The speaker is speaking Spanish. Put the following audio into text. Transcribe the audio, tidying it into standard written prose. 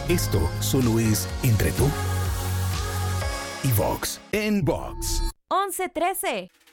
Esto solo es entre tú y Vox en Vox. 11:13.